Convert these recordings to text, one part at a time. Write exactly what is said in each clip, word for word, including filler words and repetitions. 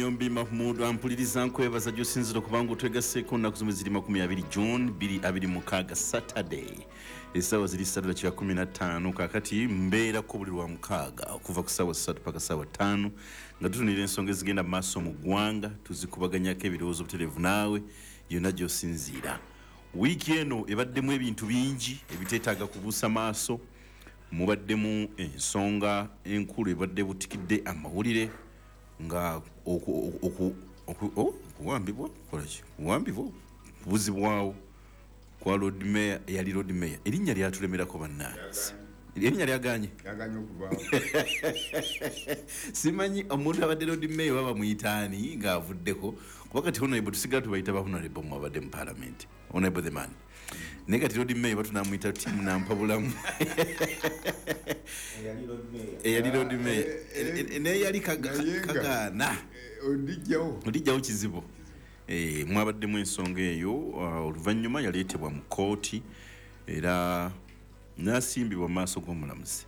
Nyombi Mahmoud ampuliriza nkwebaza gy'osinzira okubanga otwegaseeko nnaku zino ziri makumi abiri June bbiri abiri mukaaga Saturday essaawa ziri ssatu dakika kumi na ttaano kaakati mbeerako buli lwa mukaaga okuva ku ssaawa ssatu paka ssaawa ttaano nga tutunira ensonga ezigenda mu maaso mu ggwanga tuzikubaganyako ebirowoozo butereevu naawe yonna gy'osinziira. Wiiki eno ebaddemu ebintu bingi ebiteetaaga kubuusa maaso. Mubaddemu ensonga enkulu ebadde butikidde amawulire nga okuwambibwa kolaki kuwambibwa kubuzibwawo kwa Lord Mayor yali Lord Mayor erinnya lyatulemerako bannansi erinnya lyaganye simanyi omuntu abadde Lord Mayor baba muyitaani ng'avuddeko kuba kati honorable tusigala tubayita ba honorable mu abadde mu parliament honorable the man naye kati Lord Mayor batunamuyita timu nampa bulamu eyali Lord Mayor naye yali kagaana odijjawo kizibu. Mwabaddemu ensonga eyo oluvannyuma yaleetebwa mu kooti era n'asimbibwa mu maaso g'omulamuzi.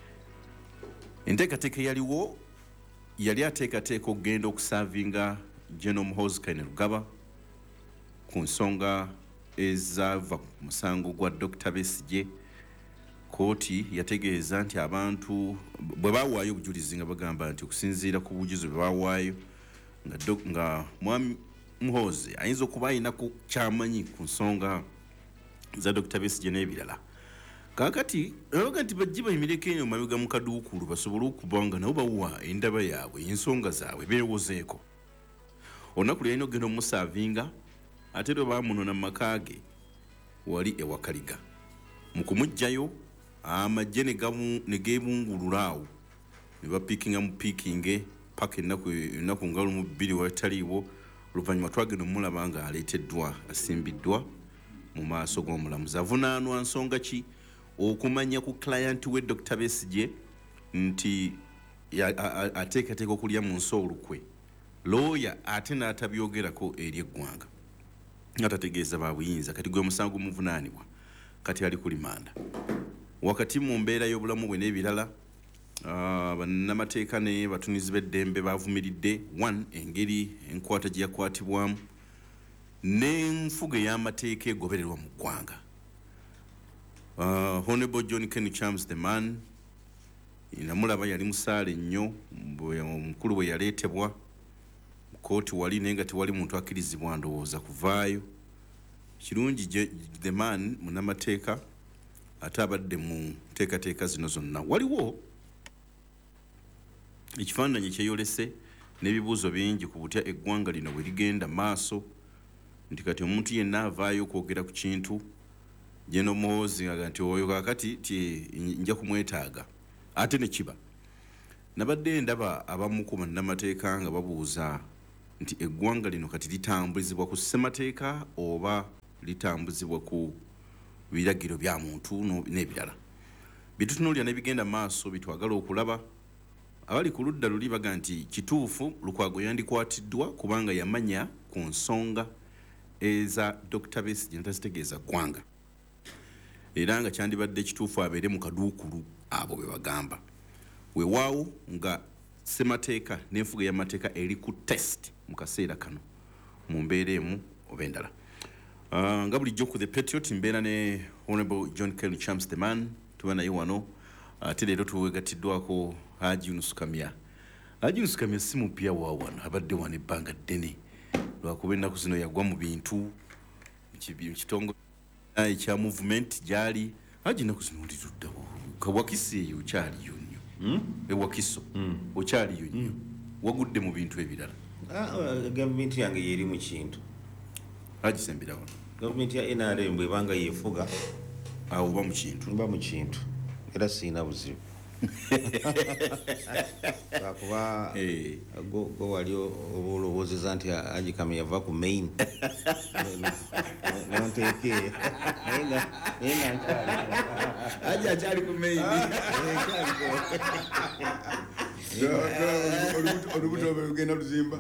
Enteekateeka yaliwo yali ateekateeka okugenda okusaavinga General Muhoozi Kainerugaba ku nsonga ezaava ku musango gwa Doctor Besigye. Kooti yategeeza nti abantu bwe baawaayo obujulizi nga bagamba nti okusinziira ku bujulizi bwe baawaayo nga, nga mwami Muhoozi ayinza okuba alina ku kyamanyi ku nsonga za Doctor Besigye n'ebirala. Kaakati abaga nti bajje bayimireko eno mabega mu kaduukulu basobole okuba nga nabo bawuwa endaba yaabwe ensonga zaabwe beewozeeko. Olunaku lwe yalina okugenda omusaavinga ate lwe baamunona mu maka ge wali ewa Kaliga. Mu kumugjayo amagye ne geebungulula awo ne bapiikinga mu piikinge paka ennaku ennaku nga lumu bbiri wataliiwo. Oluvannyuma twagenda omulaba nga aleeteddwa asimbiddwa mu maaso g'omulamuzi. Avunaanwa nsonga ki? Okumanya ku client we Doctor Besigye nti ateekateeka okulya mu nsi olukwe. Lawyer ate n'atabyogerako eri eggwanga nga tategeeza baabuyinza kati gwe musango muvunaanibwa kati ali ku limanda. Wakati mu mbeera y'obulamu bwe n'ebirala bannamateeka ne batunizi b'eddembe baavumiridde one engeri enkwata gye yakwatibwamu n'enfuga ey'amateeka egobererwa mu ggwanga. Honorable John Ken Chams the man namulaba yali musaale nnyo omukulu bwe yaleetebwa mu kooti wali naye nga tewali muntu akkirizibwa ndowooza kuvaayo. Kirungi the man munnamateeka ate abadde mu nteekateeka zino zonna. Waliwo ekifaananyi kyeyolese n'ebibuuzo bingi ku butya eggwanga lino bwe ligenda maaso nti kati omuntu yenna avaayo okwogera ku kintu General Muhoozi nga nti oyo kaakati ti nja kumwetaaga ate ne kiba. Nabadde ndaba abamu ku bannamateeka nga babuuza nti eggwanga lino kati litambulizibwa ku ssemateeka oba litambuzibwa ku biragiro bya muntu n'ebirala. Bitutunuulira n'ebigenda maaso bitwagala okulaba. Abali ku ludda luli baga nti kituufu Lukwago yandikwatiddwa kubanga yamanya ku nsonga eza Doctor Besigye ntazitegeeza ggwanga era nga kyandibadde kituufu abeere mu kaduukulu abo be bagamba. Weewaawo nga ssemateeka n'enfuga y'amateeka eri ku test mu kaseera kano mu mbeera emu oba endala. Uh, nga bulijjo ku the Patriot mbeera ne Honorable John Kelly Chams the man tuba naye wano ate leero tuwegattiddwako Haji Yunus Kamya. Haji Yunus Kamya si mupya wa wano abadde wano ebbanga ddene lwakuba ennaku zino yagwa mu bintu kitongole ekya movement gyali Haji ennaku zino oli tuddawo Wakiso eyo okyaliyo nnyo hmm? Ewakiso hmm. okyaliyo nnyo hmm. wagudde mu bintu ebirala. Ah, gavumenti yange yeri mu kintu Haji sembira wano gavumenti ya N R M bwebanga yeefuga awo ba mu kintu ba mu kintu era siina buzibu kuba go wali olowoozeza nti Haji Kamya yava ku main nonteeke Haji akyali ku main olubuto olugenda luzimba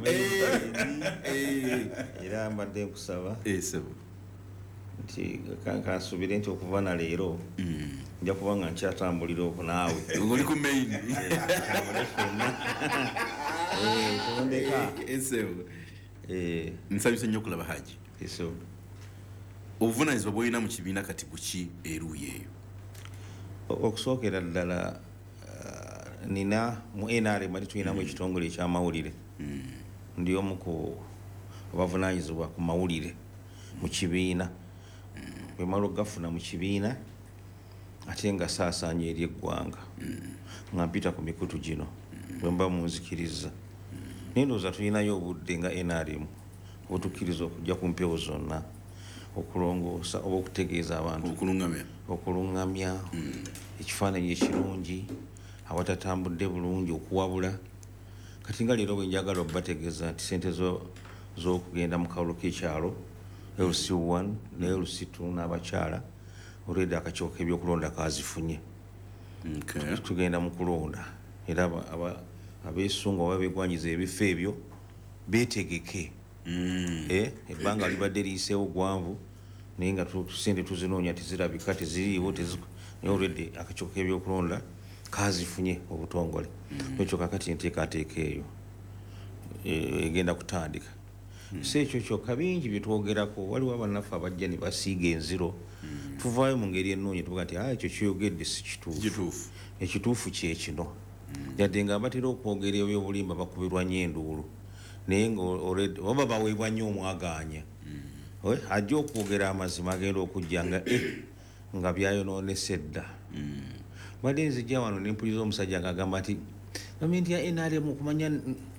era mbadde nkusaba nti kansubire nti okuva na leero nja kuba nga nkyatambulira oku naawe oli ku main ondeka esewo eh nsabise nnyo kulaba Haji eso obuvunanyizibwa bwolina mu kibiina kati buki eruuyi eyo okusookera ddala uh, nina mu N R M ali tulinamu ekitongole ekyamawulire ndi omu ku abavunanyizibwa ku mawulire mu kibiina bwe mala okugafuna mu kibiina ate nga saasaanya eri eggwanga nga mpita ku mikutu gino bwe mba munzikiriza naye ndowooza tulinayo obudde nga N R M obutukkiriza okujja ku mpewo zonna okulongoosa oba okutegeeza abantu okulungamya okulungamya ekifaananyi ekirungi awatatambudde bulungi okuwabula kati nga leero bwe njagala obategeeza nti sente z'okugenda mu kalulu k'ekyalo L C one ne L C two n'abakyala olwedde akakiiko k'ebyokulonda kazifunye tugenda mu kulonda era abeesunga oba beegwanyiza ebifo ebyo beetegeke ebbanga libadde liyiseewo gwanvu naye nga sente tuzinoonya tezirabika teziriiwo naye olwedde akakiiko k'ebyokulonda kazifunye obutongole ekyo kakati enteekateeka eyo egenda kutandika si ekyo kyokka bingi bye twogerako waliwo abannaffe abajja ne basiiga enziro tuvaayo mu ngeri ennoonya tuvuga nti ekyo kyeyogedde si kituufu ekituufu kye kino yadde nga batera okwogera ebyobulimba bakubirwa nnyo enduulu naye nga oba baweebwa nnyo omwagaanya ajja okwogera amazima agenda okujja nga nga byayonoonese dda badde nzijja wano nempuliriza omusajja ng'agamba nti gavumenti ya N R M okumanya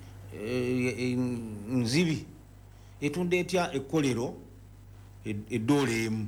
nzibi etunda etya ekkolero eddoola emu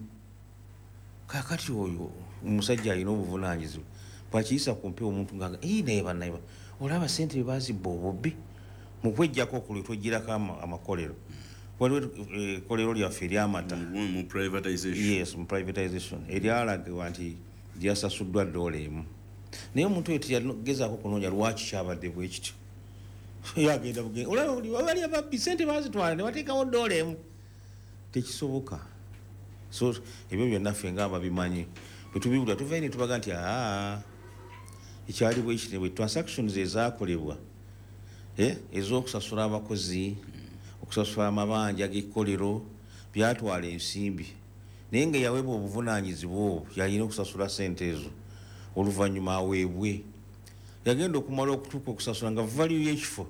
kakati oyo omusajja alina obuvunaanyizibwa bwakiyisa ku mpewo omuntu nga naye bannayeba olaba sente bye bazibba obubbi mu kwejjako okulwe twegirako amakolero waliwo ekkolero lyaffe eryamata mu privatization yes mu privatization eryalagibwa nti lyasasuddwa ddoola emu naye omuntu oyo teyagezaako kunoonya lwaki kyabadde bwe kityo yagenda bugenda olaba bali ababbi sente bazitwala ne bateekawo ddoola emu tekisoboka so ebyo byonna ffe nga ababimanyi bwe tubiwulira tuvayo ne tubaga nti aa ekyali bwe kityo bwe transactions ezaakolebwa ez'okusasula abakozi okusasula amabanja g'ekkolero byatwala ensimbi naye nga yaweebwa obuvunaanyizibwa obwo yalina okusasula sente ezo oluvannyuma aweebwe yagenda okumala okutuuka okusasula nga value y'ekifo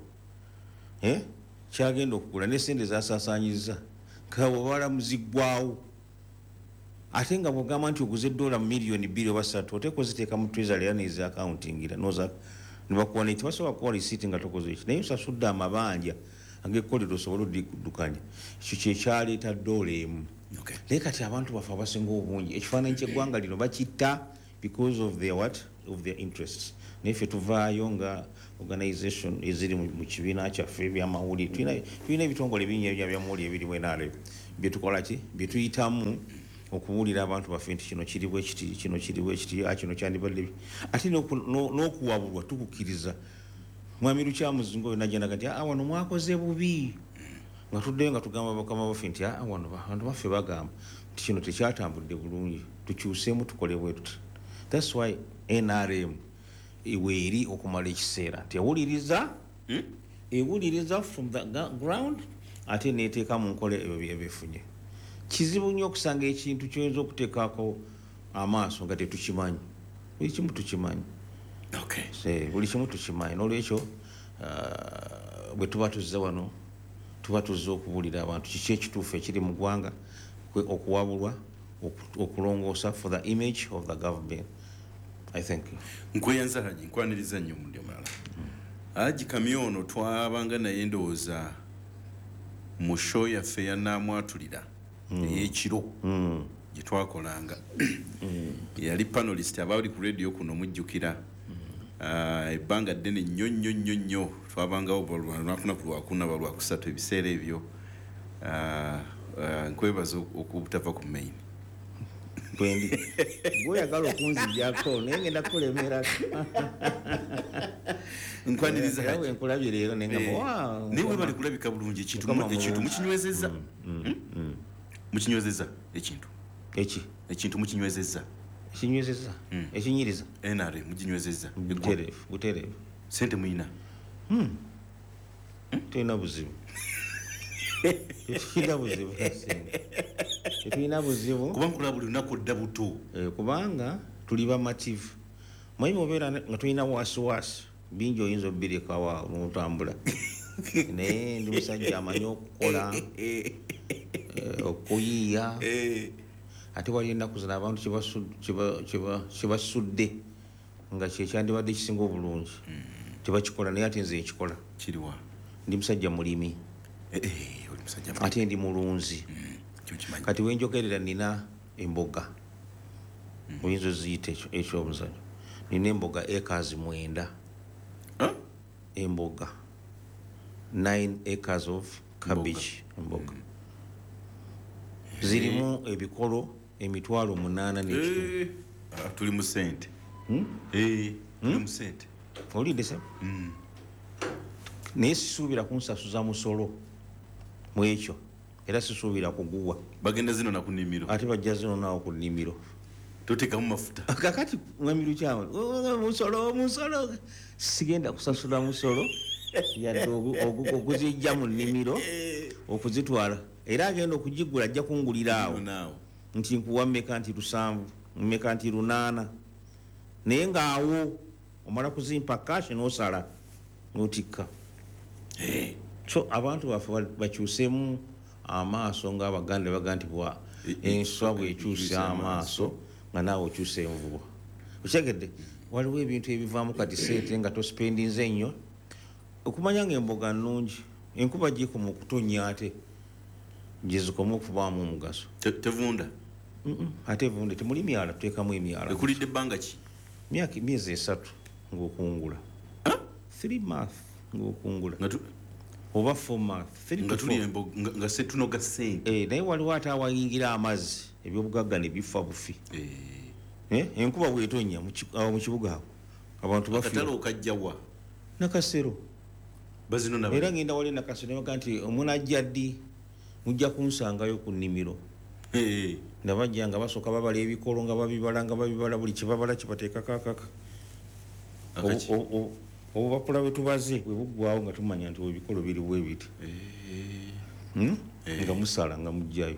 kyagenda okugula ne sente zasaasaanyiza nga bwebalamuziggwawo ate nga bwogamba nti oguze eddoola mu miliyoni bbiri oba ssatu oteeka oziteeka mu treasury era neza accountingira ne bakuwa ne tebasobola kuwa risiiti nga tokoze eki naye osasudde amabanja ag'ekkolero osobole oddukanya ekyo kyekyaleeta ddoola emu naye kati abantu baffe abasinga obungi ekifaananyi ky'eggwanga lino bakitta because of their what of their interests naye ffe tuvaayo nga organization eziri mu kibiina kyaffe ebyamawulire tulina ebitongole bingi ebyamawulire ebirimu enaale byetukola ki byetuyitamu okubuulira abantu baffe nti kino kiri bwe kiti kino kiri bwe kiti kino kyandibadde ate n'okuwabulwa tukukkiriza mwami Lukyamuzingo oyo najjanaga nti aa wano mwakoze bubi nga tuddeyo nga tugamba bakama baffe nti aa wano abantu baffe bagamba nti kino tekyatambudde bulungi tukyuseemu tukole bwe tuti that's why N R M weeri okumala ekiseera nti ewuliriza ewuliriza from the ground ate neeteeka mu nkola ebyo byebefunye kizibu nnyo okusanga ekintu kyoyinza okuteekako amaaso nga tetukimanyi buli kimu tukimanyi buli kimu tukimanyi n'olwekyo bwe tuba tuzze wano tuba tuzze okubuulira abantu kiki ekituufu ekiri mu ggwanga okuwabulwa okulongoosa for the image of the government. I think nkweyanza Haji nkwaniriza nnyo mu ndio mala Haji Kamyono twabanga naye ndowooza mu show yaffe ya Namwatulira ey'ekiro gye twakolanga yali panelist abali ku radio kuno mujjukira ebbanga ddene nnyo nnyo nnyo nnyo twabangawo balwanakuna ku lwakuna balwakusatu ebiseera ebyo nkwebaza okubutava ku main bwendi bwoyagala okunzijjako naye ngenda kukulemera nkwaniriza Haji enkulabye leero nengamba niwe bali kulabika bulungi ekintu mukinywezezza mukinywezezza ekintu eki ekintu mukinywezezza ekinywezezza ekinyiriza N R M mukinywezezza butereevu butereevu sente muyina tulina buzibu tulina buzibu tulina buzibu kuba nkola buli lunaku odda buto kubanga tuli bamativu manyi obeera nga tulina wasiwasi bingi oyinza obirekawa notambula naye ndi musajja amanyi okukola okuyiiya ate wali ennaku zino abantu kyebasudde nga kyekyandibadde kisinga obulungi tebakikola naye ate nze nkikola kiriwa ndi musajja mulimi ate ndi mulunzi kati wenjogerera nina emboga oyinza oziyita ekyomuzanyo nina emboga acres mwenda emboga nine acres of cabbage emboga zirimu ebikolo emitwalo munaana n'ekitundu tuli mu sente tuli mu sente olidde se naye sisuubira kunsasuza musolo mu ekyo era sisuubira kuguwa bagenda zino na ku nnimiro ate bajja zino naawo ku nnimiro totekamu mafuta kakati ngamiru kyawe musolo musolo sigenda kusasula musolo yadde okuzijja mu nnimiro okuzitwala era agenda okugigula ajja kungulira awo nti nkuwa mmeka nti lusanvu mmeka nti lunaana naye ngaawo omala kuzimpa kashi n'osala n'otikka so abantu baffe bakyusemu amaaso ng'abaganda baga nti bwa enswa bwekyusa amaaso nga naawe okyusa envuba okyegedde waliwo ebintu ebivaamu kati sente nga tosipendinze nnyo okumanya nga emboga nnungi enkuba gikoma okutonya ate gyezikoma okuvaamu omugaso tevunda ate evunde temuli myala tuteekamu emyala ekulidde ebbanga ki myaka myezi esatu ng'okungula three month ng'okungula oba four month nga setunoga sente naye waliwo ate awayingira amazzi ebyobugagga ne bifa bufi enkuba bwetonya mu kibuga awo abantu bakatalo okajjawa nakasero bazino na era ngenda wali nakasero nabaga nti omunajja ddi mujja kunsangayo ku nnimiro nabajja nga basooka babala ebikolo nga babibala nga babibala buli kibabala kibateeka kakaka obupapula bwe tubaze bwe buggwawo nga tumanya nti ebikolo biri bwe biti nga musala nga mujjayo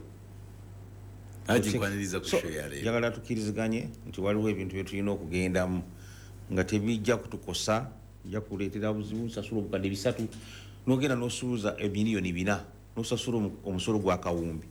njagala tukkiriziganye nti waliwo ebintu bye tulina okugendamu nga tebijja kutukosa ija kuleetera buzibu nsasula obukadde bisatu nogenda n'osuluza emiliyoni bina nosasula omusolo gwa kawumbi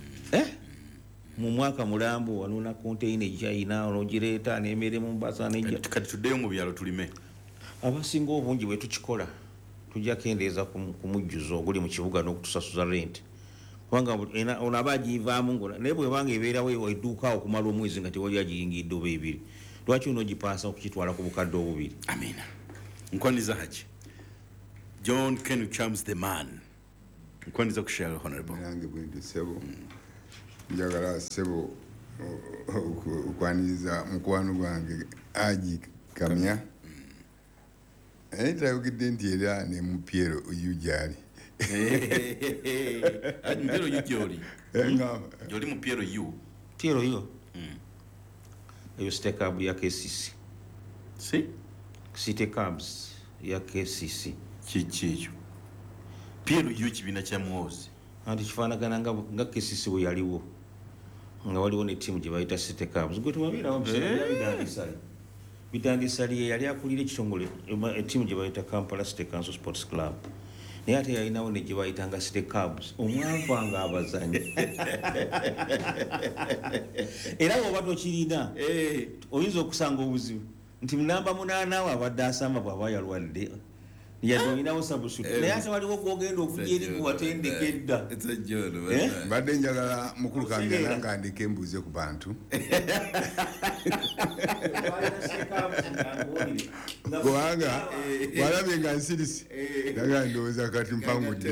mu mwaka mulambo wanoona konteina egyayina onogireeta n'emere mu mbasa nejja kati tuddeyo mu byalo tulime abasinga obungi bwe tukikola tujja kendeeza ku mujjuzo oguli mu kibuga n'okutusasuza rent kubanga ono aba agivaamu ngola naye bwebanga ebeerawo edduuka okumala omwezi nga tewali agiyingidde oba ebiri lwaki onogipaasa okukitwala ku bukadde obubiri amina nkwaniza haki John Ken Chams the man nkwaniza kushare honorable nange bwente sebo njagala sebo okwaniriza mukwano gwange Aji Kamya naye tayogedde nti era ne mu Piero Ujali Piero yu gyoli gyoli mu Piero yu Piero yu eyo sitekabu ya K C C si sitekabs ya K C C kikicho Piero yu kibina kya Muhoozi anti kifaanagana nga K C C bwe yaliwo nga waliwo ne ttiimu gye bayita sitekabs gwe tubabeerawo bitandisali bitandisali yali akulira ekitongole ettiimu gye bayita Kampala City Council Sports Club naye ate yalinawo ne gye bayitanga sitekabs omwavanga abazanyi era bw'oba tokirina oyinza okusanga obuzibu nti munamba munaanaawo abadde asamba bw'aba yalwadde yadde olinawo sabusuti naye ate waliwo gwogenda okujja eri gwewatendeka edda mbadde njagala mukulu kange nange andika embuuze ku bantu kubanga walabye nga nsirisi naga ndowooza kati mpangudde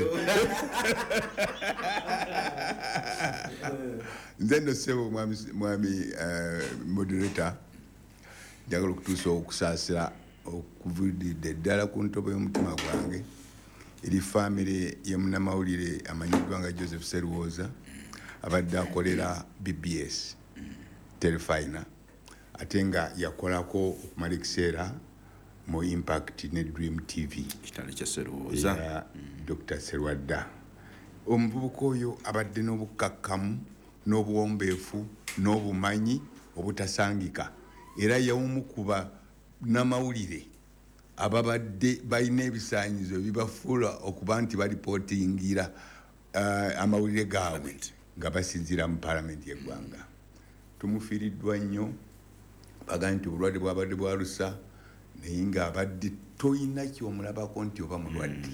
nze nno ssebo mwami moderator njagala okutuusa okusaasira okuviridde ddala ku ntobo y'omutima gwange eri famire ye munnamawulire amanyiddwa nga Joseph Serwoza abadde akolera B B S Telefina ate nga yakolako okumala ekiseera mu Impact ne Dream T V kitale kya Serwoza Doctor Serwadda omuvubuka oyo abadde n'obukakkamu n'obuwombeefu n'obumanyi obutasangika era yawumukuba n'amawulire ababadde balina ebisaanyizo bibafuula okuba nti balipootingira uh, amawulire gaabwe nga basinziira mu paalamenti y'eggwanga. Tumufiiriddwa nnyo bagambye nti obulwadde bwabadde bwalusa naye ng'abadde toyina kyomulabako nti oba mulwadde.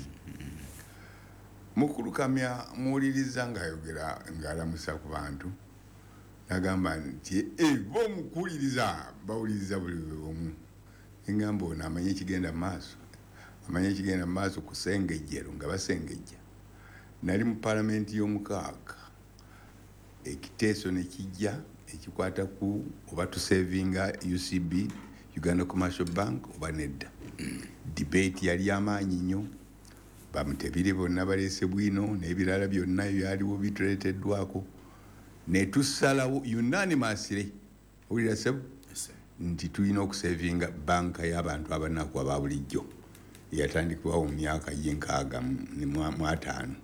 Mukulukamya muwuliriza ng'ayogera ng'alamusa ku bantu nagamba nti bomukuwuliriza bawuliriza buli omu. Engamba ono amanye ekigenda mu maaso amanye ekigenda mu maaso ku sengejjero nga basengejja. Nali mu paalamenti y'omukaaga ekiteeso ne kijja ekikwata ku oba tusevinga U C B Uganda Commercial Bank oba nedda. Debate yali amaanyi nnyo bamutebire bonna baleese bwino n'ebirala byonna byaliwo bituleeteddwako ne tusalawo unanimously owulira sebo nti tulina okusevinga banka y'abantu abanaku aba bulijjo eyatandikibwawo mu myaka y'enkaaga mu ataano.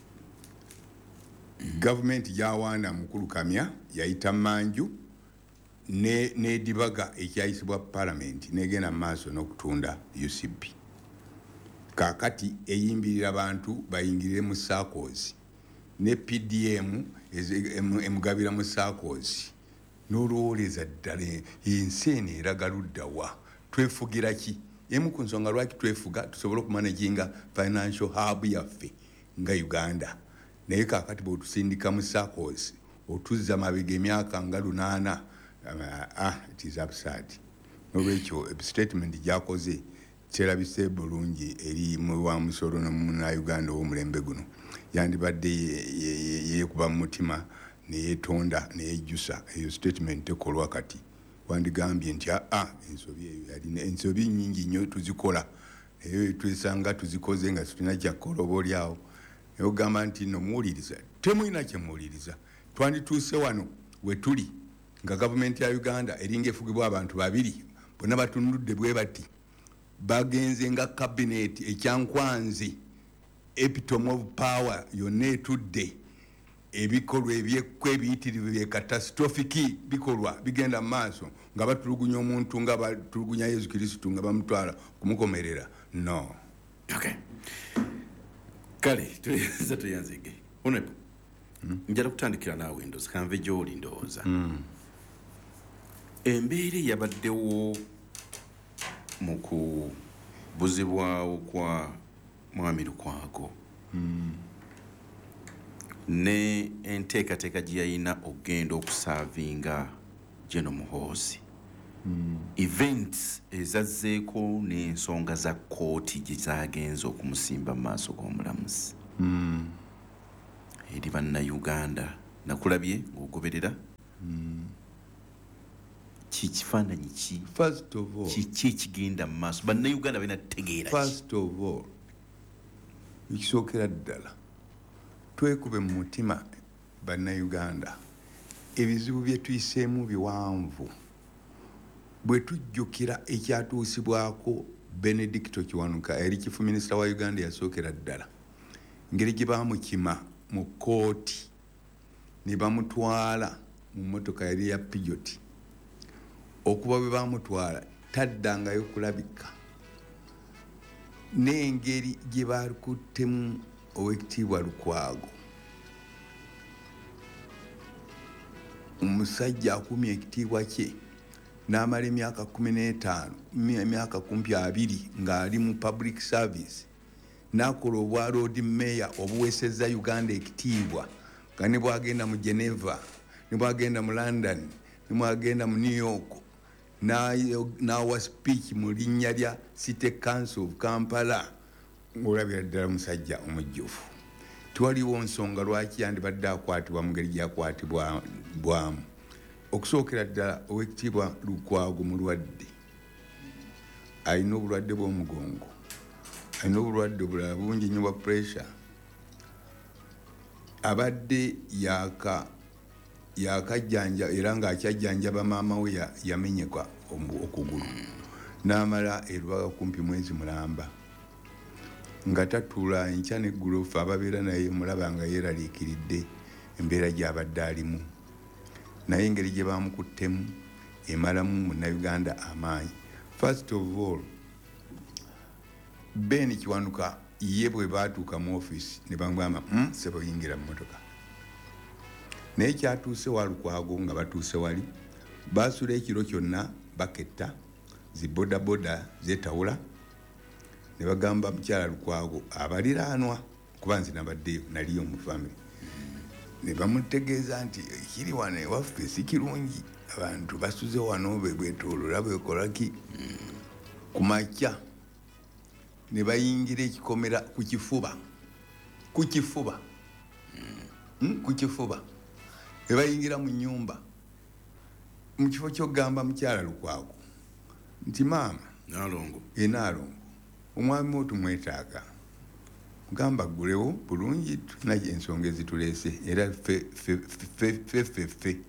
Gavumenti gy'awaana mukulukamya yayita manju n'edibaga ekyayisibwa paalamenti n'egenda mu maaso n'okutunda U C B. Kaakati eyimbirira abantu bayingirire mu SACCOs ne P D M emugabira mu SACCOs. N'olwoleza ddala ensi eno eraga ludda wa twefugira ki? Emu ku nsonga lwaki twefuga tusobole okumanaginga financial hub yaffe nga Uganda. Naye kaakati bw'otusindika mu SACCOs otuzza mabega emyaka nga lunaana. Ah, it is absurd. N'olwekyo statement gyakoze kyerabise bulungi eri mu wa musolo na Uganda w'omulembe guno. Yandibadde yeekuba mu mutima neyeetonda neyejjusa eyo statement tekolwa kati. Wandigambye nti ah ensobi eyo yalina ensobi nnyingi nnyo tuzikola eyo twesanga tuzikoze nga tulina kyakola oba oli awo naye ogamba nti no muwuliriza temulina kyemuwuliriza. Twandituuse wano we tuli nga gavumenti ya Uganda eringa efugibwa abantu babiri bonna batunudde bwe bati bagenze nga cabinet ekyankwanzi epitome of power yonna etudde ebikolwa ebyekwe ebiyitirivu bye catastrophic bikolwa bigenda mu maaso nga batulugunya omuntu nga batulugunya Yesu Kristo nga bamutwala kumukomerera. No. Okay. Kale tuliza tuyanzige onepo mm. njala kutandikira naawe ndowooza kanve gy'oli ndowooza mm. embeera yabaddewo mu kubuzibwawo kwa Mwami Lukwago mm. ne enteekateeka gye yalina okugenda okusaavinga General Muhoozi mm. events ezazzeeko n'ensonga za kkooti gye zaagenza okumusimba mu maaso g'omulamuzi mm. eri bannayuganda nakulabye ng'ogoberera mm. kikifaananyi ki first of all kiki ekigenda mu maaso bannayuganda balina tutegeera first of all ekisookera ddala twekube mu mutima bannayuganda ebizibu bye tuyiseemu biwanvu bwe tujjukira ekyatuusibwako Benedicto Kiwanuka eri chifu minisita wa Uganda yasookera ddala ngeri gye baamukima mu kkooti ne bamutwala mu mmotoka yali ya Peugeot okuba bwe baamutwala taddangayo kulabika n'engeri gye bakuttemu Oweekitiibwa Lukwago omusajja akumya ekitiibwa kye n'amala emyaka kumi n'etaano emyaka kumpi abiri ng'ali mu public service n'akola obwa road mayor obuweesezza Uganda ekitiibwa nga ne bwagenda mu Geneva ne bwagenda mu London ne bwagenda mu New York n'awa speech mu linnya lya City Council of Kampala ng'olabira ddala musajja omujjufu. Tiwaliwo nsonga lwaki yandibadde akwatibwa mu ngeri gy'akwatibwamu. Okusookera ddala Oweekitiibwa Lukwago mulwadde alina obulwadde bw'omugongo alina obulwadde obulala bungi nnyo bwa pressure abadde yaka yakajjanja era ng'akyajjanjaba maama we yamenyeka okugulu n'amala erubaga kumpi mwezi mulamba nga tatula enkya n'eggulu ffe ababeera naye mulaba nga yeeraliikiridde embeera gy'abadde alimu naye engeri gye baamukuttemu emalamu munnayuganda amaanyi. First of all, Ben Kiwanuka ye bwe baatuuka mu ofiisi ne bamugamba mm, sebo yingira mu motoka. Naye kyatuuse wa Lukwago nga batuuse wali baasula ekiro kyonna baketta zibodaboda zetawula ne bagamba mukyala Lukwago abaliraanwa kuba nze nabaddeyo naliyo mu family ne bamutegeeza nti ekiri wano ewaffe si kirungi abantu basuze wano bebwetoolola bwekolaki ku makya ne bayingira ekikomera ku kifuba ku kifuba mm, ku kifuba ne bayingira mu nnyumba mu kifo ky'okugamba mukyala Lukwago nti maama Nalongo e Nalongo omwami wo tumwetaaga mugamba ggulewo bulungi tulina ensonga ezituleese era ffe ffe ffe ffe ffe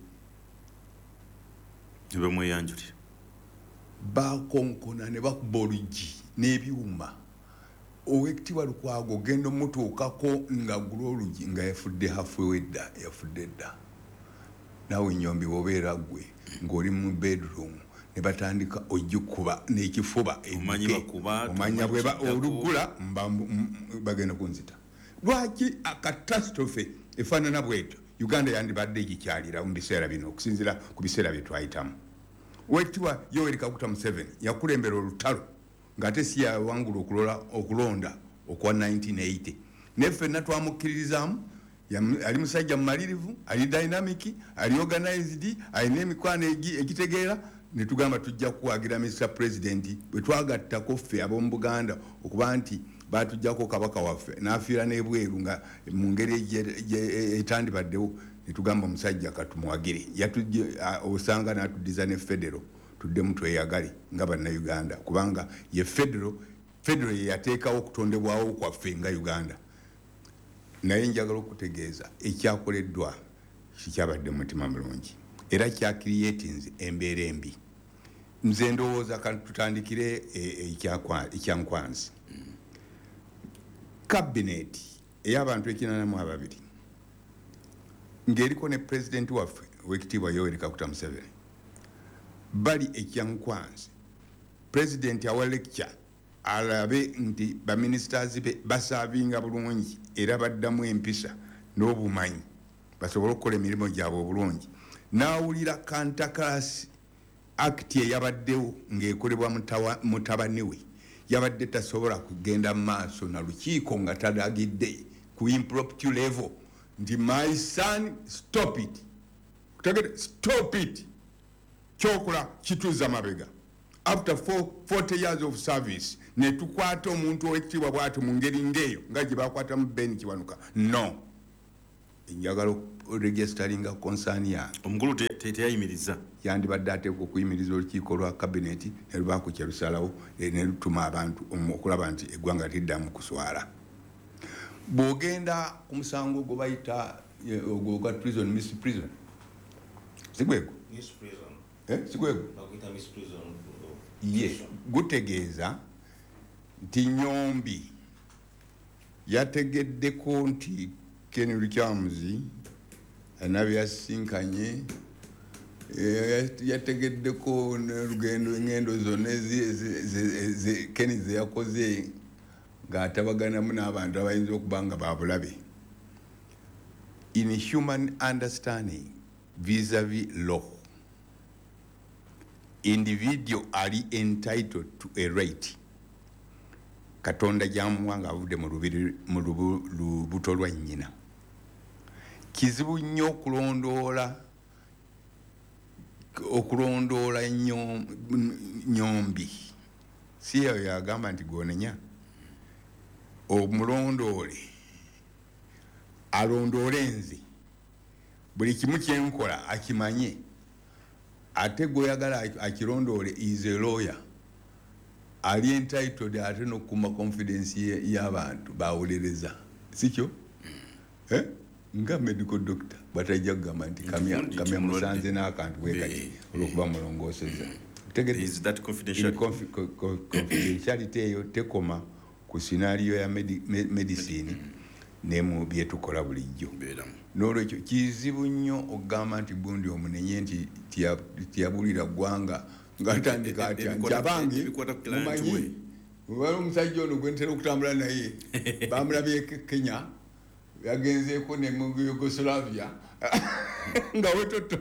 ne bamweyanjulira bakonkona ne bakuba oluggi n'ebyuma. Oweekitiibwa Lukwago genda omutuukako nga ggula oluggi nga yafudde hafwewedda yafudde dda. Naawe Nnyombi bw'obeera ggwe ng'oli mu bedroom ne batandika ogikuba n'ekifuba omanya bwe olugula bagenda kunzita. Lwaki akatastrophe efaanana bwetyo Uganda yandibadde egikyalira mu biseera bino okusinziira ku biseera bye twayitamu. Oweekitiibwa Yoweri Kaguta Museveni yakulembera olutalo ng'ate si yawangula okulola okulonda okwa nineteen eighty. Ne ffenna twamukkiririzaamu ali musajja mumalirivu ali dynamic ali organized alina emikwano egitegeera ne tugamba tujja kuwagira Mister President bwe twagattako ffe ab'omu Buganda okuba nti batujjako kabaka waffe n'afiira n'ebweru nga mu ngeri etandibaddewo ne tugamba omusajja katumuwagire osanga n'atuddiza ne federo tuddemu tweyagale nga bannayuganda kubanga ye federo federo ye yateekawo okutondebwawo kwaffe nga Uganda. Naye njagala okutegeeza ekyakoleddwa kikyabadde mutima mulungi era kyakiriyetinze embeera embi. Nze ndowooza tutandikire ekyankwanzi kabineti ey'abantu ekinaana mu ababiri ng'eriko ne pulezidenti waffe Oweekitiibwa Yoweri Kaguta Museveni bali ekyankwanzi. Pulezidenti awa lecture alabe nti baministers be basaavinga bulungi era baddamu empisa n'obumanyi basobole okukola emirimu gyabwe obulungi. N'awulira kantakalasi akiti eyabaddewo ng'ekolebwa mutabani we yabadde tasobola kugenda mu maaso na lukiiko nga talagidde ku impromptu level nti my son stop it kutegere stop it kyokola kituuza mabega. After four, forty years of service ne tukwata omuntu owekitiibwa bw'atyo mu ngeri ng'eyo nga gye bakwata mu Ben Kiwanuka no njagala registeringa concern yange omukulu teyayimiriza yandibadde ateekwa okuyimiriza olukiiko lwa kabineti ne lubaako kye lusalawo ne lutuma abantu okulaba nti eggwanga liddamu kuswala. Bw'ogenda ku musango gwe bayita ogwa prison miss prison sigwego sigwego ye gutegeeza nti Nnyombi yategeddeko nti Ken Lucyamuzi anabyasinkanye yategeddeko n'olugendo engendo zonna Ken ze yakoze ng'atabaganamu n'abantu abayinza okuba nga babulabe. In human understanding vis-a-vis law, individual are entitled to a right. Katonda jamuwa nga avudde mu lubuto lwa nnyina. Kizibu nnyo okulondoola okulondoola Nnyombi si eyo yagamba nti gonenya omulondoole alondoole nze buli kimu kyenkola akimanye ate gweoyagala akirondoole is a lawyer ali entitled ate n'okukuma confidence y'abantu bawulereza sikyo eh? Nga medical doctor batajja kugamba nti kamya musanze n'akantu bwekati olwokuba mulongooseza. Is that confidentiality? Confidentiality eyo tekoma ku scenario ya medi, med, medicine ne mu byetukola bulijjo. N'olwekyo kizibu nnyo okugamba nti gundi omunenye nti tiyabulira ggwanga ng'atandika atya nti abange mumanyi wali omusajja ono gwe ntera okutambula naye bamulabye Kenya yagenzeeko ne mu Yugoslavia nga wetoto.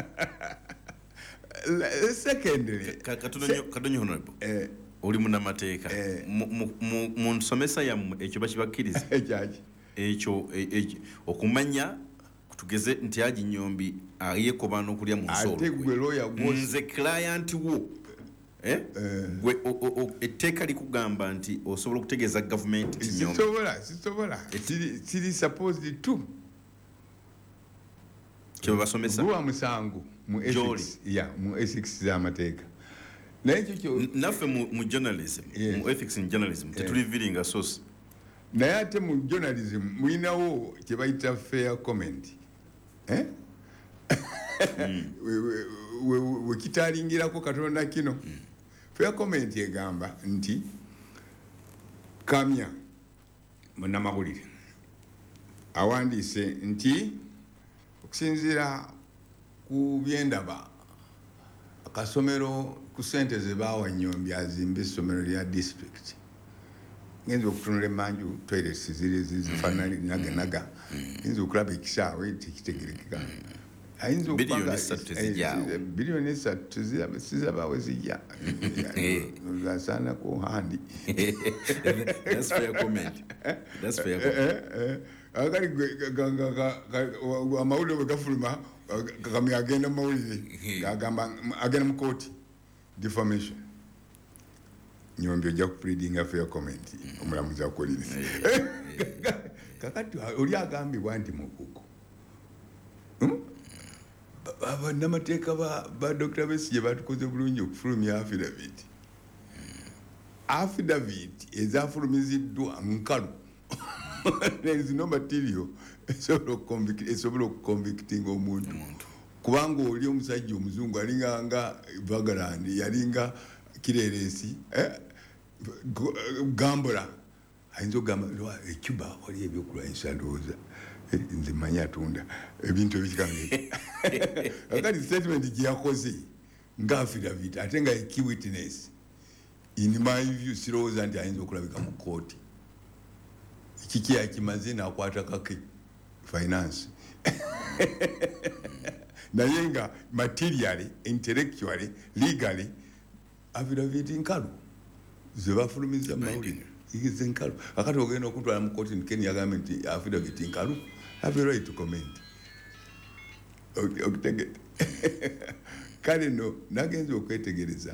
Secondly, Kadonyo Honorable, eh, oli munnamateeka mu nsomesa yammwe ekyo bakibakkiriza ekyo okumanya tugeze nti Haji Nyombi ayekoba n'okulya mu nsolo nze client wo eh gwe etteeka likugamba nti osobola okutegeeza government nti Nyombi sisobola sisobola siri supposed to kyo basomesa gwa musango mu ethics ya mu ethics z'amateeka naye naffe mu journalism mu ethics in journalism tetuliviringa source naye ate mu journalism mulinawo kye bayita fair comment eh we kitaalingirako Katonda kino fair comment egamba nti Kamya munnamawulire awandiise nti okusinziira ku byendaba akasomero ku sente ze baawa Nyombi azimba essomero lya district ngenza okutunula emanju toilets ziri zifaanana naganaga ngenza okulaba ekisaawe tekitegerekeka ayinza okupanga biliyoni esatu sizabaawe zijja gasaana ku handi. That's fair comment. That's fair comment. Akali amawulire bwe gafuluma Kamya agenda mu mawulire agamba agenda mu kooti defamation. Nyombi ojja kupleadinga fair comment omulamuzi akolire kakati oli agambibwa nti mukuko abannamateeka ba Doctor Besigye batukoze bulungi okufulumya affidavit affidavit ezafulumiziddwa nkalu. There is no material esobola okuconvicting omuntu kubanga oli omusajja omuzungu alinga nga Vagaland yalinga Kireresi Gambula ayinza okugamba ecuba wali ebyokulwanyisa ndowooza nze manyi atunda ebintu ebikikange akati statement gye yakoze nga affidavit ate nga key witness in my view sirowooza nti ayinza okulabika mu kooti kiki yakimaze n'akwata kake finance naye nga materially intellectually legally affidavit nkalu ze bafulumiza mawulire ize nkalu akati ogenda okutwala mu kooti nkeni yagamba nti affidavit nkalu have a right to comment okutege kale no nagenza okwetegereza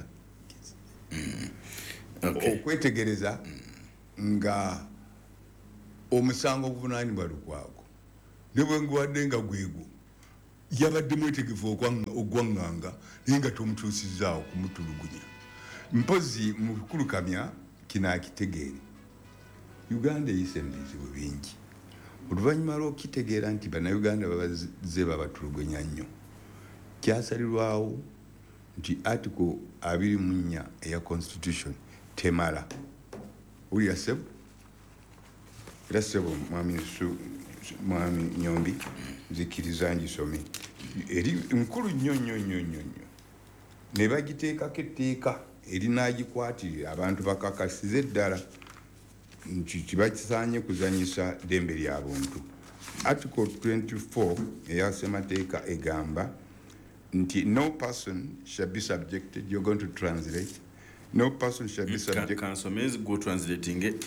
okwetegereza nga omusango obuvunaanibwa lukwago ne bwe nguwadde nga gwegwo yabadde mwetegefu ogwaŋŋanga naye nga tomutuusizaawo kumutulugunya mpozi mu kukulukamya kino akitegeere Uganda eyise mu bizibu bingi oluvannyuma lw'okitegeera nti bannayuganda babaze babatulugunya nnyo kyasalirwawo nti article abiri mu nnya eya constitution temala ulya sebo era sebo mwami mwami Nyombi zikiriza ngisome eri nkulu nnyo nnyo nnyo nnyo ne bagiteekako etteeka erinagikwatirira abantu bakakasize ddala nti kibakisaanye kuzanyisa ddembe lya buntu. Article twenty-four eya ssemateeka egamba nti no person shall be subjected, you're going to translate, no person shall be subjected. Can some go translating it?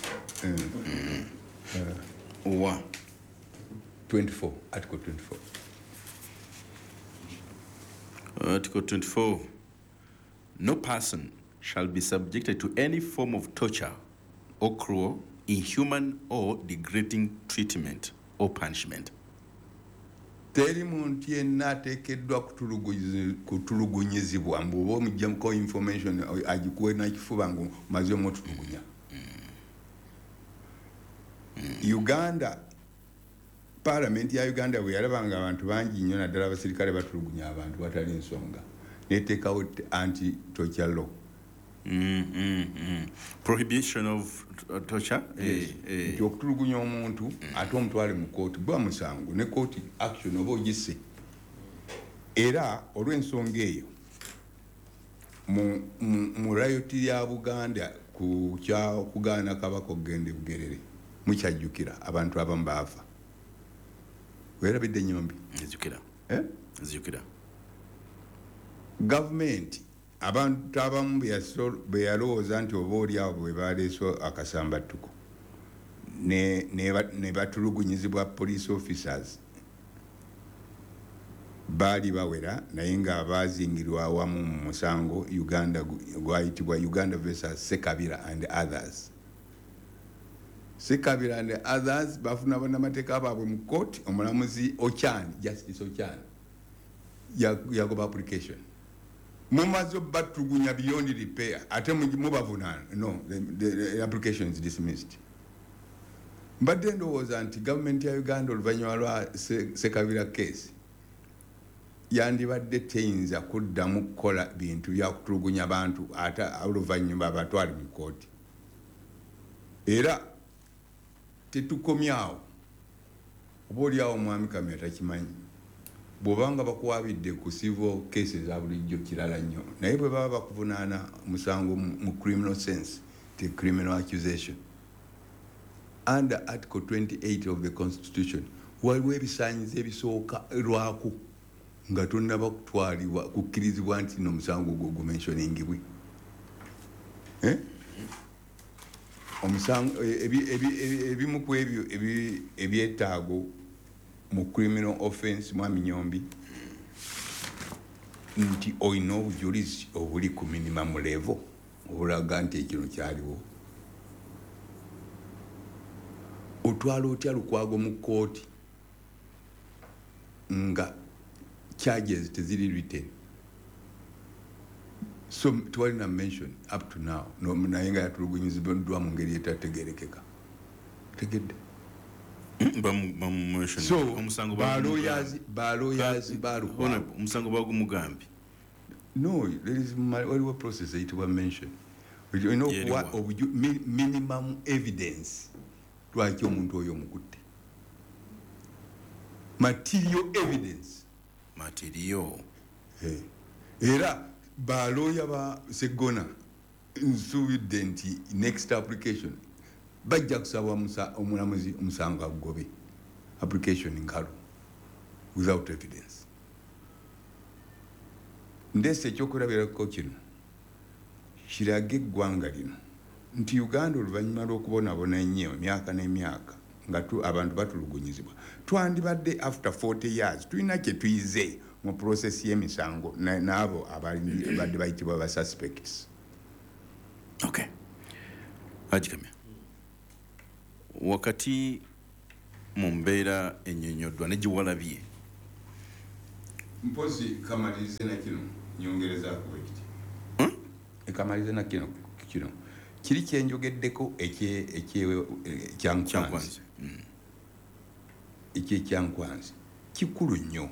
One. twenty-four, Article twenty-four. Article twenty-four. No person shall be subjected to any form of torture or cruel, inhuman or degrading treatment or punishment. Teri muntu yenna ateekeddwa kutulugunyizibwa mbuba omugyamuko information agikuwe nakifuba ngu maze omutulugunya. Uganda, Parliament ya Uganda bwe yalabanga abantu bangi nnyo naddala abasirikale batulugunya abantu batali nsonga neteekawo anti-torture law Mm, mm, mm. Prohibition of uh, torture. Yes. Eh, eh. Nti okutulugunya omuntu ate omutwale mu kooti gwa musango ne kooti action oba ogisse era olw'ensonga eyo mu, mu, mu rayoti ya Buganda ku kya okugaana kabaka okugenda Bugerere mukyajjukira abantu abamu baafa weerabidde Nyombi Nzijukira. eh? Nzijukira. Gavumenti abantu abamu bwe yalowooza nti oba oliawo bwe baleese akasambattuko ne, ne, ne batulugunyizibwa police officers baali bawera naye nga baazingirwa awamu mu musango Uganda gwayitibwa Uganda versus Sekabira and others. Sekabira and others bafuna bannamateeka baabwe mu court omulamuzi Ochan, Justice Ochan yagoba application mumaze batulugunya beyond repair ate mubavunaana no the, the, the application is dismissed. Mbadde ndowooza nti gavumenti ya Uganda oluvannyuma lwa Sekabira case yandibadde teyinza kuddamu kukola bintu byakutulugunya bantu ate oluvannyuma abatwali mu kooti era tetukomyawo oba oliawo omwami Kamya takimanyi bw'obanga bakuwabidde ku civil cases za bulijjo kirala nnyo naye bwe baba bakuvunaana musango mu criminal sense the criminal accusation under article twenty-eight of the constitution waliwo ebisaanyizo ebisooka lwaku nga tonnaba kutwalibwa kukkirizibwa nti n'omusango gwo gumentioningibwe eh? Omusango ebimu ku ebyo ebyetaago mu criminal offense mwami Nyombi nti olina obujulizi obuli ku minimum level obulaga nti ekino kyaliwo otwala otya Lukwago mu kooti nga charges teziri written so twalina mention up to now no naye nga yatulugunyizibwa mu ngeri etategerekeka tegedde so balawyers balukwago omusango bagumugambi no there is waliwo process eyitibwa mention olina okuwa minimum evidence lwaki omuntu oyo omukutte material evidence material hey. Era baloya ba Segona nsuubidde nti next application bajja kusaba omulamuzi omusango agobe application nkalu without evidence ndese ekyokulabirako kino kirage eggwanga lino nti Uganda oluvannyuma lw'okubonabona ennyo emyaka n'emyaka nga abantu batulugunyizibwa twandibadde after forty years tulina kye tuyize mu process y'emisango n'abo abadde bayitibwa ba suspects. Okay. Haji Kamya. Wakati mu mbeera ennyonnyoddwa ne giwalabye mpozi kamalize na kino nyongerezaako ekiti ekamalize na kino kino kiri kyenjogeddeko ekyankwanzi ekyekyankwanzi kikulu nnyo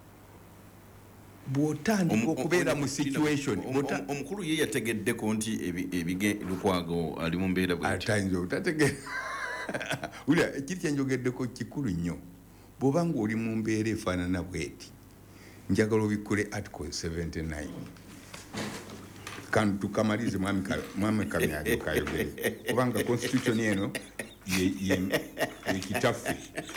bw'otandika okubeera mu situation omukulu ye yategeddeko nti ebige Lukwago ali mu mbeera bw'eti atayinza obutategeera ulya ekiri kyenjogeddeko kikulu nnyo bw'oba ng'oli mu mbeera efaanana bw'eti njagala obikkule article seventy-nine kantu kamalize mwami Kamya kayogere kubanga constitution eno yekitaffe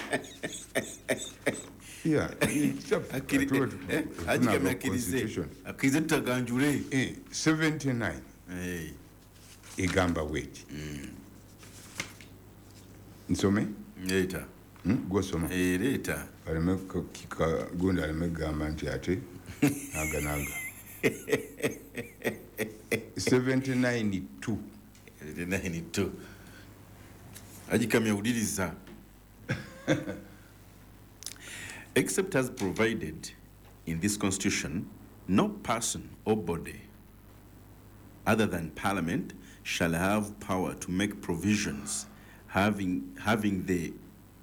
akirize tutaganjule seventy-nine egamba bweti nsome leeta gwosoma leeta aleme gundi aleme gamba nti ate naga naga seventy-nine two seventy-nine two Haji Kamya udiriza except as provided in this constitution, no person or body other than Parliament shall have power to make provisions having having the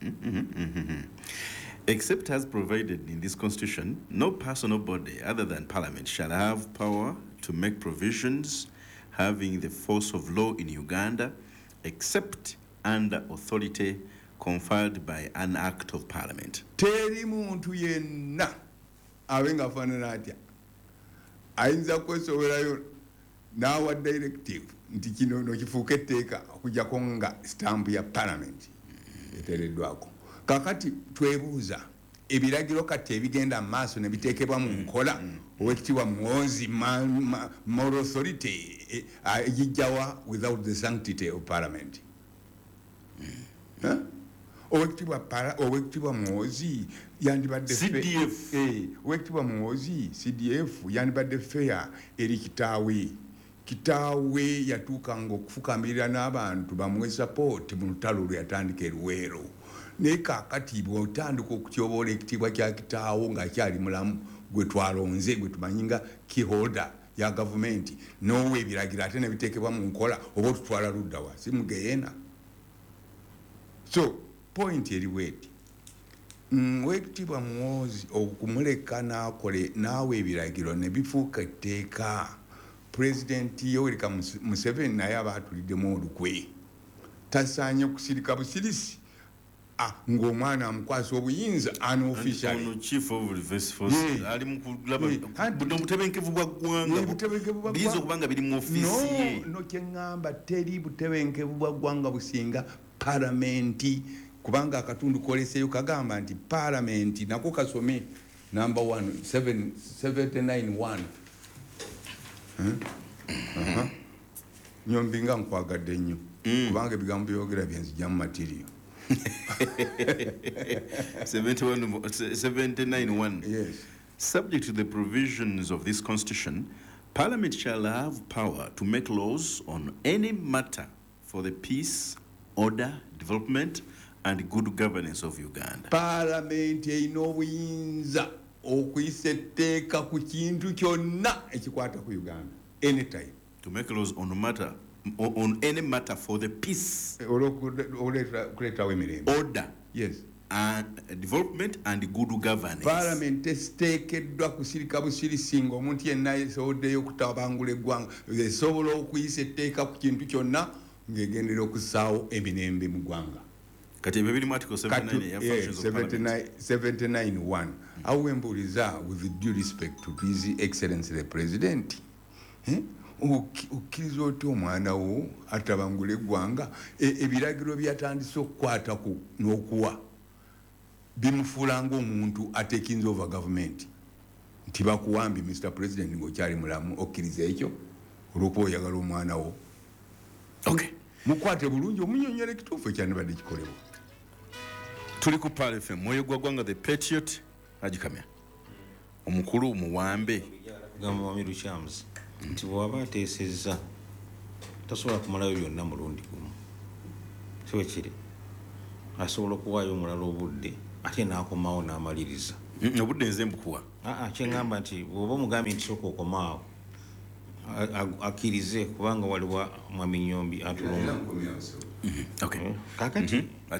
except as provided in this constitution, no person or body other than Parliament shall have power to make provisions having the force of law in Uganda, except under authority conferred by an act of parliament. Teri muntu yenna awenga afaanana atya ayinza kwesowerayo n'awa directive nti kino no kifuuka etteeka okujjako nga stamp ya parliament eteereddwako. Kakati twebuuza ebiragiro kati ebigenda mu maaso ne biteekebwa mu nkola Oweekitiibwa Muhoozi moral authority egijjawa without the sanctity of parliament. Oweekitiibwa Muhoozi yandibadde C D F Oweekitiibwa Muhoozi C D F yandibadde fair eri kitaawe. Kitaawe yatuukanga okufukamirira n'abantu bamuwe support mu lutalo lwe yatandika e Luweero. Naye kaakati bw'otandika okutyoboola ekitiibwa kya kitaawo ng'akyali mulamu gwe twalonze gwe tumanyi nga key holder ya gavumenti n'owa ebiragiro ate ne biteekebwa mu nkola oba otutwala ludda wa si mugeyeena. So point eriwo eti Oweekitiibwa Muhoozi okumuleka n'akole n'awa ebiragiro ne bifuuka etteeka. President Yoweri Museveni naye aba atuliddemu olukwe. Tasaanye kusirika busirisi ng'omwana amukwasa obuyinza unofficially. Chief of Reverse Force ali mu kulaba butebenkevu bwa ggwanga biyiza okubanga biri mu office ye. No kye ŋŋamba teri butebenkevu bwa ggwanga businga palamenti kubanga akatundu koleseeyo kagamba nti palamenti nako kasome number one seventy-nine one. Nyombi nga nkwagadde nnyo kubanga ebigambo byogera byenzijja mu material. seventy-nine one. Yes. Subject to the provisions of this constitution, Parliament shall have power to make laws on any matter for the peace, order, development, and good governance of Uganda. Parliament erina obuyinza okuyisa etteeka ku kintu kyonna ekikwata ku Uganda anytime. To make laws on matter on any matter for the peace, order, yes, and development and good governance. Parliament esiteekeddwa kusirika busirisi ng'omuntu yenna esoboddeyo okutabangula eggwanga esobola okuyisa etteeka ku kintu kyonna ng'egendera okusaawo emirembe mu ggwanga. Kati ebyo biri mu article seventy-nine ya functions of parliament. seventy-nine one. Awo mbuuliza with due respect to His Excellency the President. Eh? Okkiriza otya omwana wo atabangula eggwanga ebiragiro byatandise okukwata ku n'okuwa bimufuula ng'omuntu atekinze over government nti bakuwambi Mister President ng'okyali mulamu okkiriza ekyo olw'okuba oyagala omwana wo. Okay. Mukwate bulungi omunyonyera ekituufu ekyandibadde kikolebwa. Tuli ku Pal F M mwoyo gwa ggwanga the Patriot agikamya omukulu muwambe gamba Wamiru Shams nti bw'aba ateesezza tasobola kumalayo byonna mulundi gumu. Kiwe kiri asobola okuwaayo omulala obudde ate n'akomawo n'amaliriza. Obudde nze mbukuwa. Aa kye ngamba nti bw'oba omugambye nti sooka okomaawo akkirize kubanga waliwo Mwami Nyombi atulunga. Okay. Kakati